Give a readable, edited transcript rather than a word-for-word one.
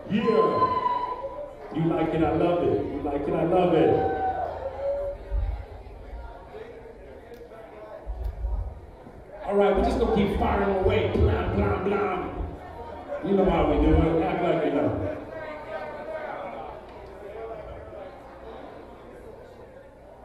Yeah. You like it, I love it. You like it, I love it. All right, we're just gonna keep firing away. Blah, blah, blah. You know how we do it. Act like you know.